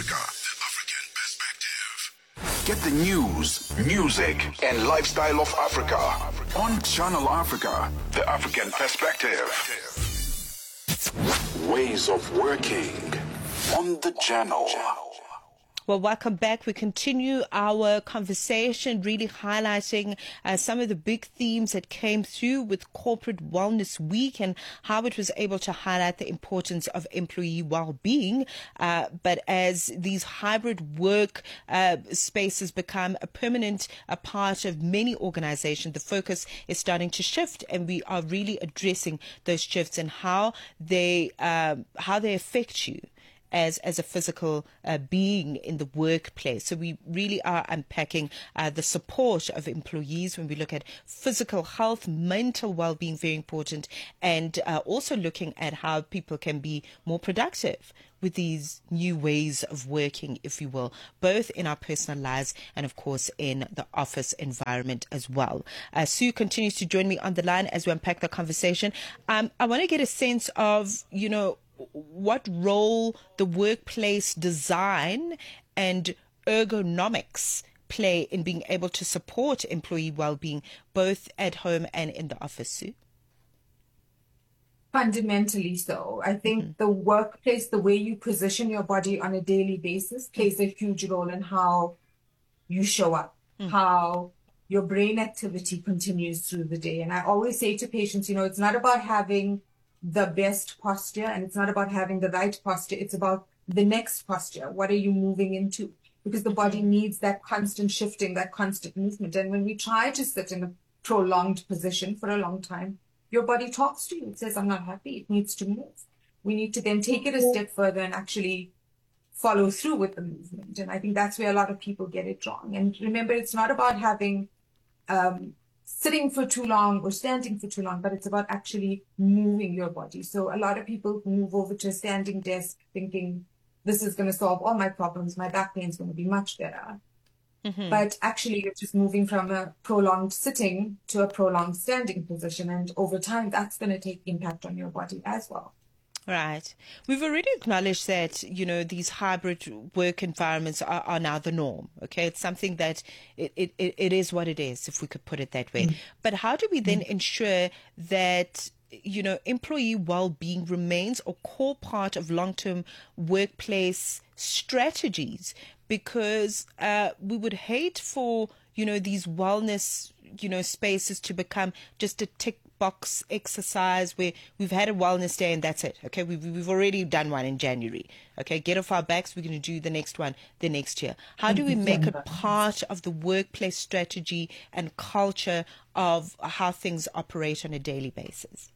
Africa, the African perspective. Get the news, music, and lifestyle of Africa on Channel Africa, the African perspective. Ways of working on the channel. Well, welcome back. We continue our conversation, really highlighting some of the big themes that came through with Corporate Wellness Week and how it was able to highlight the importance of employee well-being. But as these hybrid work spaces become a permanent part of many organizations, the focus is starting to shift, and we are really addressing those shifts and how they affect you as a physical being in the workplace. So we really are unpacking the support of employees when we look at physical health, mental well-being, very important, and also looking at how people can be more productive with these new ways of working, if you will, both in our personal lives and, of course, in the office environment as well. Sue continues to join me on the line as we unpack the conversation. I want to get a sense of, what role the workplace design and ergonomics play in being able to support employee well-being, both at home and in the office, Sue? Fundamentally so. I think the workplace, the way you position your body on a daily basis, plays a huge role in how you show up, how your brain activity continues through the day. And I always say to patients, it's not about having the best posture, and it's not about having the right posture. It's about the next posture. What are you moving into? Because the body needs that constant shifting, that constant movement. And when we try to sit in a prolonged position for a long time, your body talks to you. It says, I'm not happy. It needs to move. We need to then take it a step further and actually follow through with the movement. And I think that's where a lot of people get it wrong. And remember, it's not about having sitting for too long or standing for too long, but it's about actually moving your body. So a lot of people move over to a standing desk thinking this is going to solve all my problems. My back pain is going to be much better. But actually you're just moving from a prolonged sitting to a prolonged standing position. And over time, that's going to take impact on your body as well. Right. We've already acknowledged that, these hybrid work environments are now the norm. Okay. It's something that it is what it is, if we could put it that way. But how do we then ensure that, employee well-being remains a core part of long-term workplace strategies? Because we would hate for, these wellness, spaces to become just a tick box exercise where we've had a wellness day and that's it. Okay, we've already done one in January. Okay, get off our backs. We're going to do the next one the next year. How do we make it part of the workplace strategy and culture of how things operate on a daily basis?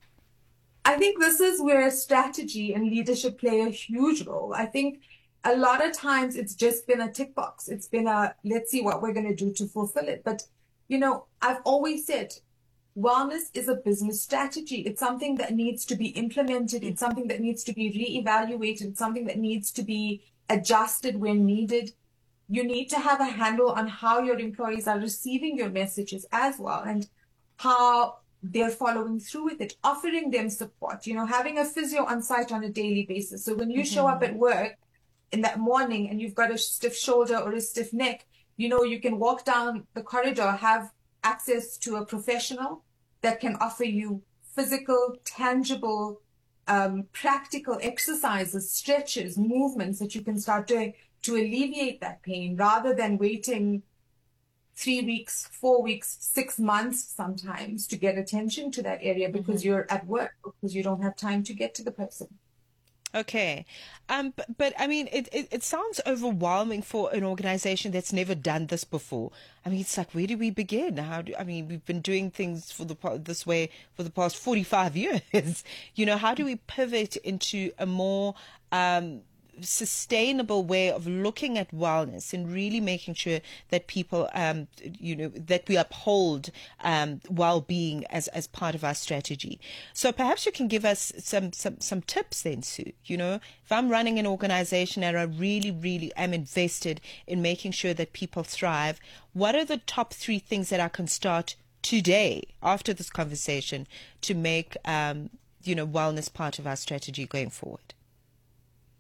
I think this is where strategy and leadership play a huge role. I think a lot of times it's just been a tick box. It's been let's see what we're going to do to fulfill it. But, I've always said, wellness is a business strategy. It's something that needs to be implemented. It's something that needs to be reevaluated. It's something that needs to be adjusted when needed. You need to have a handle on how your employees are receiving your messages as well and how they're following through with it, offering them support, having a physio on site on a daily basis. So when you show up at work in that morning and you've got a stiff shoulder or a stiff neck, you can walk down the corridor, have access to a professional that can offer you physical, tangible, practical exercises, stretches, movements that you can start doing to alleviate that pain rather than waiting 3 weeks, 4 weeks, 6 months sometimes to get attention to that area because you're at work, because you don't have time to get to the person. Okay. But I mean, it sounds overwhelming for an organization that's never done this before. I mean, it's like, where do we begin? We've been doing things this way for the past 45 years. How do we pivot into a more, sustainable way of looking at wellness and really making sure that people, that we uphold well-being as part of our strategy. So perhaps you can give us some tips then, Sue. If I'm running an organization and I really, really am invested in making sure that people thrive, what are the top 3 things that I can start today after this conversation to make, wellness part of our strategy going forward?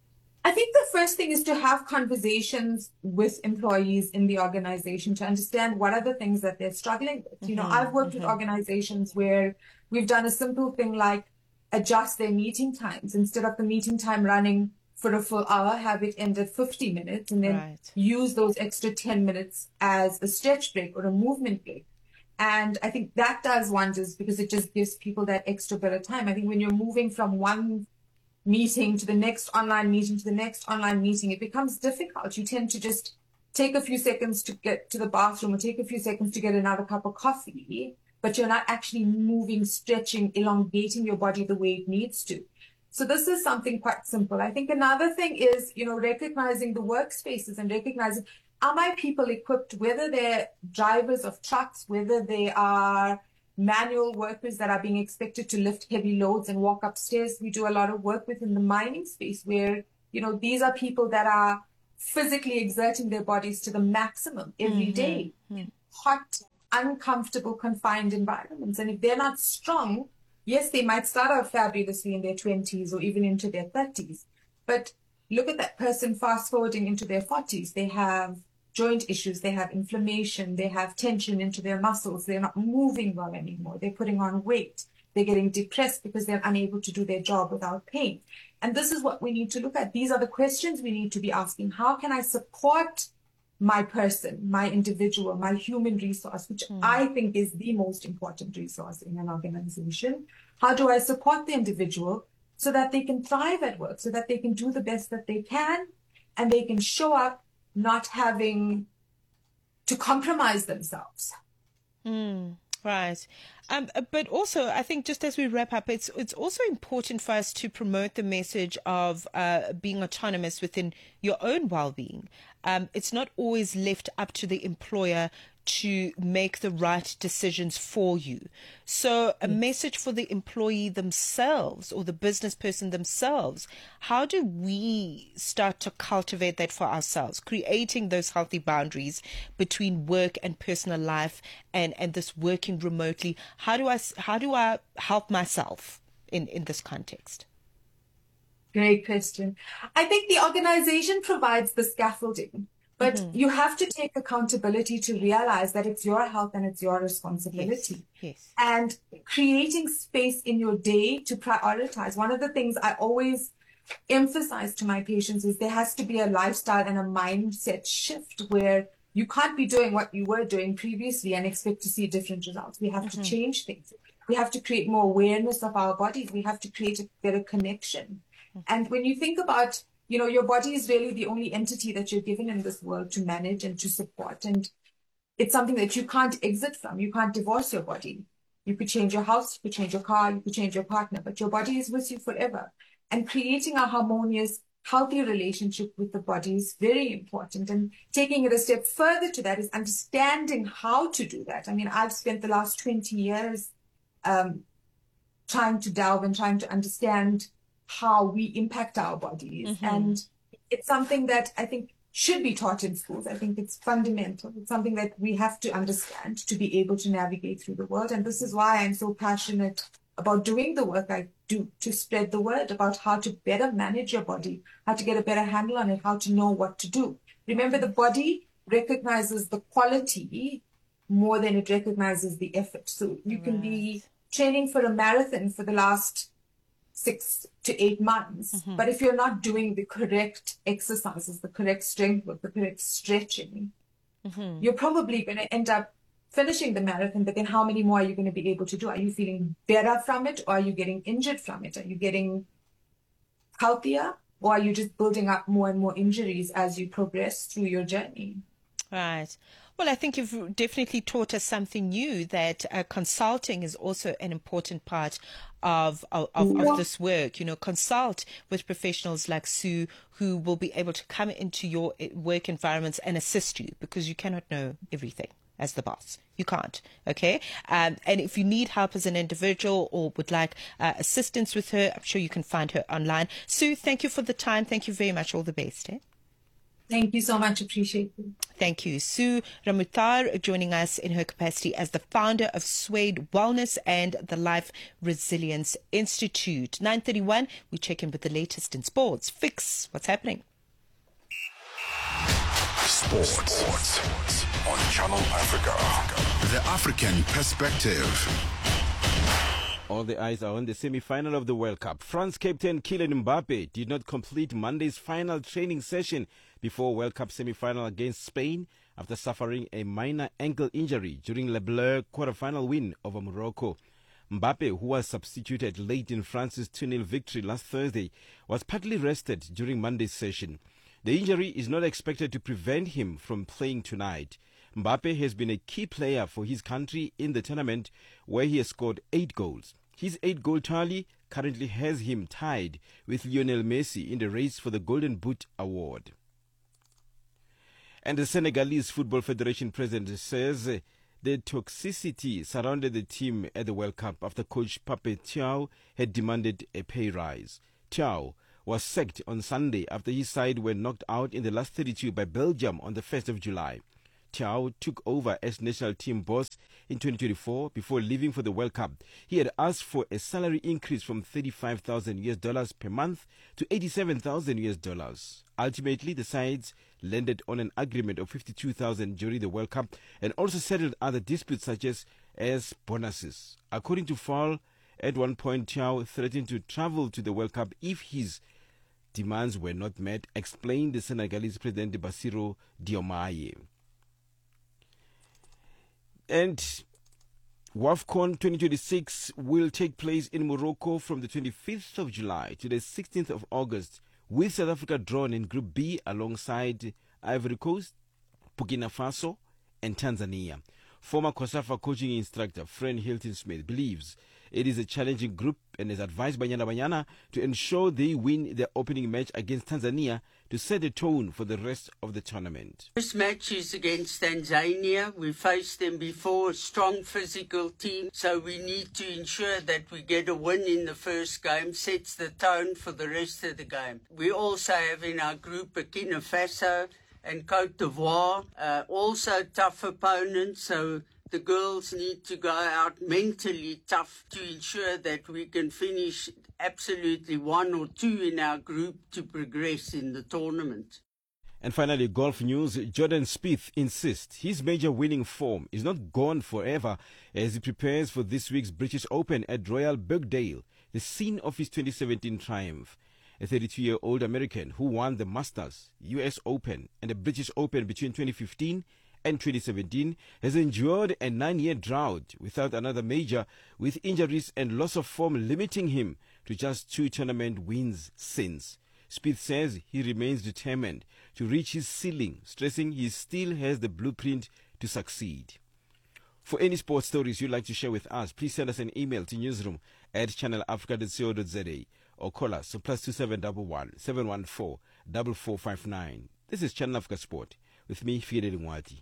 I think the first thing is to have conversations with employees in the organization to understand what are the things that they're struggling with. You know, I've worked with organizations where we've done a simple thing like adjust their meeting times. Instead of the meeting time running for a full hour, have it end at 50 minutes and then use those extra 10 minutes as a stretch break or a movement break. And I think that does wonders because it just gives people that extra bit of time. I think when you're moving from one meeting to the next online meeting to the next online meeting, it becomes difficult. You tend to just take a few seconds to get to the bathroom or take a few seconds to get another cup of coffee, but you're not actually moving, stretching, elongating your body the way it needs to. So this is something quite simple. I think another thing is, you know, recognizing the workspaces and recognizing, are my people equipped, whether they're drivers of trucks, whether they are manual workers that are being expected to lift heavy loads and walk upstairs. We do a lot of work within the mining space where, you know, these are people that are physically exerting their bodies to the maximum every day. Hot, uncomfortable, confined environments. And if they're not strong, yes, they might start out fabulously in their 20s or even into their 30s. But look at that person fast forwarding into their 40s. They have joint issues, they have inflammation, they have tension into their muscles, they're not moving well anymore, they're putting on weight, they're getting depressed because they're unable to do their job without pain. And this is what we need to look at. These are the questions we need to be asking. How can I support my person, my individual, my human resource, which I think is the most important resource in an organization? How do I support the individual so that they can thrive at work, so that they can do the best that they can and they can show up not having to compromise themselves. Right. But also, I think just as we wrap up, it's also important for us to promote the message of being autonomous within your own well-being. It's not always left up to the employer to make the right decisions for you. So a message for the employee themselves or the business person themselves. How do we start to cultivate that for ourselves, creating those healthy boundaries between work and personal life and this working remotely? How do I help myself in this context? Great question. I think the organization provides the scaffolding. But you have to take accountability to realize that it's your health and it's your responsibility. Yes. And creating space in your day to prioritize. One of the things I always emphasize to my patients is there has to be a lifestyle and a mindset shift where you can't be doing what you were doing previously and expect to see different results. We have to change things. We have to create more awareness of our bodies. We have to create a better connection. And when you think about, you know, your body is really the only entity that you're given in this world to manage and to support. And it's something that you can't exit from. You can't divorce your body. You could change your house, you could change your car, you could change your partner, but your body is with you forever. And creating a harmonious, healthy relationship with the body is very important. And taking it a step further to that is understanding how to do that. I mean, I've spent the last 20 years trying to delve and trying to understand how we impact our bodies. And it's something that I think should be taught in schools. I think it's fundamental. It's something that we have to understand to be able to navigate through the world. And this is why I'm so passionate about doing the work I do to spread the word about how to better manage your body, how to get a better handle on it, how to know what to do. Remember, the body recognizes the quality more than it recognizes the effort. So you can be training for a marathon for the last 6 to 8 months. But if you're not doing the correct exercises, the correct strength work, the correct stretching, you're probably going to end up finishing the marathon. But then how many more are you going to be able to do? Are you feeling better from it? Or are you getting injured from it? Are you getting healthier? Or are you just building up more and more injuries as you progress through your journey? Right. Well, I think you've definitely taught us something new, that consulting is also an important part of this work. You know, consult with professionals like Sue, who will be able to come into your work environments and assist you, because you cannot know everything as the boss. You can't. Okay. And if you need help as an individual or would like assistance with her, I'm sure you can find her online. Sue, thank you for the time. Thank you very much. All the best. Thank you so much. Appreciate it. Thank you. Sue Ramutar joining us in her capacity as the founder of Suede Wellness and the Life Resilience Institute. 9:31, we check in with the latest in sports. Fix, what's happening? Sports on Channel Africa. The African Perspective. All the eyes are on the semi-final of the World Cup. France captain Kylian Mbappe did not complete Monday's final training session before World Cup semi-final against Spain after suffering a minor ankle injury during Le Bleu quarter-final win over Morocco. Mbappe, who was substituted late in France's 2-0 victory last Thursday, was partly rested during Monday's session. The injury is not expected to prevent him from playing tonight. Mbappe has been a key player for his country in the tournament, where he has scored 8 goals. His 8-goal tally currently has him tied with Lionel Messi in the race for the Golden Boot award. And the Senegalese Football Federation president says the toxicity surrounded the team at the World Cup after coach Pape Thiaw had demanded a pay rise. Thiaw was sacked on Sunday after his side were knocked out in the last 32 by Belgium on the 1st of July. Thiaw took over as national team boss in 2024 before leaving for the World Cup. He had asked for a salary increase from $35,000 per month to $87,000. Ultimately, the sides landed on an agreement of $52,000 during the World Cup and also settled other disputes such as bonuses. According to Fall, at one point Thiaw threatened to travel to the World Cup if his demands were not met, explained the Senegalese president Bassirou Diomaye. And WAFCON 2026 will take place in Morocco from the 25th of July to the 16th of August, with South Africa drawn in Group B alongside Ivory Coast, Burkina Faso and Tanzania. Former COSAFA coaching instructor Fred Hilton Smith believes it is a challenging group and is advised by Banyana Banyana to ensure they win their opening match against Tanzania to set the tone for the rest of the tournament. This match is against Tanzania. We faced them before, a strong physical team, so we need to ensure that we get a win in the first game, sets the tone for the rest of the game. We also have in our group Burkina Faso and Côte d'Ivoire, also tough opponents, so the girls need to go out mentally tough to ensure that we can finish absolutely 1 or 2 in our group to progress in the tournament. And finally, golf news. Jordan Spieth insists his major winning form is not gone forever as he prepares for this week's British Open at Royal Birkdale, the scene of his 2017 triumph. A 32-year-old American who won the Masters, US Open and the British Open between 2015 and 2017 has endured a 9-year drought without another major, with injuries and loss of form limiting him to just 2 tournament wins since. Spieth says he remains determined to reach his ceiling, stressing he still has the blueprint to succeed. For any sports stories you'd like to share with us, please send us an email to newsroom@channelafrica.co.za or call us on +2711 714 4459. This is Channel Africa Sport with me, Fidel Ngwati.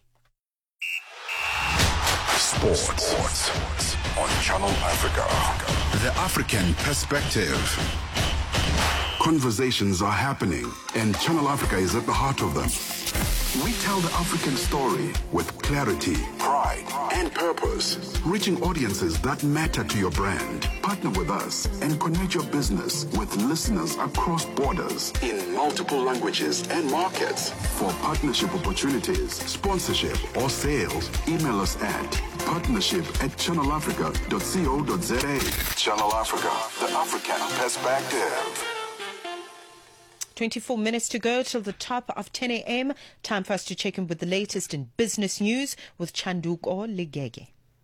Sports on Channel Africa. The African Perspective. Conversations are happening, and Channel Africa is at the heart of them. We tell the African story with clarity, pride, and purpose, reaching audiences that matter to your brand. Partner with us and connect your business with listeners across borders in multiple languages and markets. For partnership opportunities, sponsorship, or sales, email us at partnership@channelafrica.co.za. Channel Africa, the African Perspective. 24 minutes to go till the top of 10 a.m. Time for us to check in with the latest in business news with Chanduko Legege.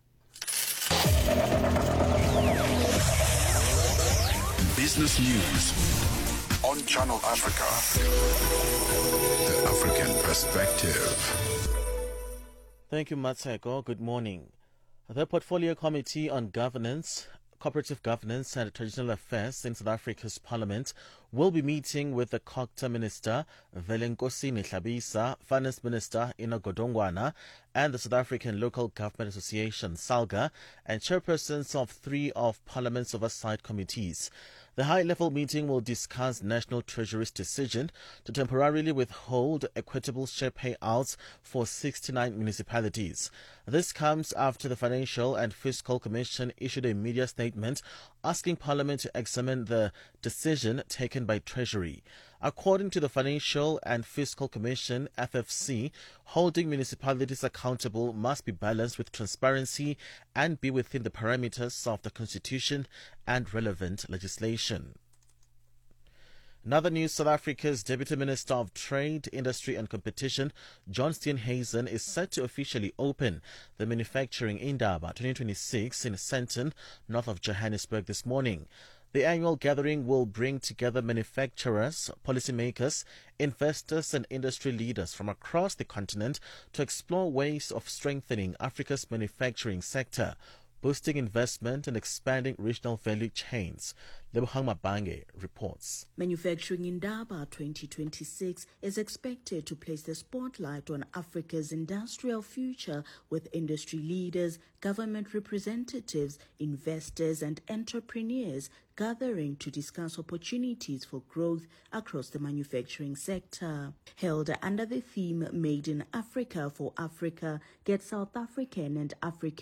Business news on Channel Africa. The African Perspective. Thank you, Matseko. Good morning. The Portfolio Committee on Governance, Cooperative Governance and Traditional Affairs in South Africa's Parliament will be meeting with the COGTA Minister Velenkosini Hlabisa, Finance Minister Ina Godongwana, and the South African Local Government Association, SALGA, and chairpersons of 3 of Parliament's oversight committees. The high-level meeting will discuss National Treasury's decision to temporarily withhold equitable share payouts for 69 municipalities. This comes after the Financial and Fiscal Commission issued a media statement asking Parliament to examine the decision taken by Treasury. According to the Financial and Fiscal Commission, FFC, holding municipalities accountable must be balanced with transparency and be within the parameters of the Constitution and relevant legislation. Another news, South Africa's Deputy Minister of Trade, Industry and Competition, John Steenhuisen, is set to officially open the Manufacturing Indaba 2026 in Sandton, north of Johannesburg this morning. The annual gathering will bring together manufacturers, policymakers, investors and industry leaders from across the continent to explore ways of strengthening Africa's manufacturing sector, boosting investment and expanding regional value chains. Lebohang Mabange reports. Manufacturing Indaba 2026 is expected to place the spotlight on Africa's industrial future, with industry leaders, government representatives, investors and entrepreneurs gathering to discuss opportunities for growth across the manufacturing sector. Held under the theme Made in Africa for Africa, get South African and African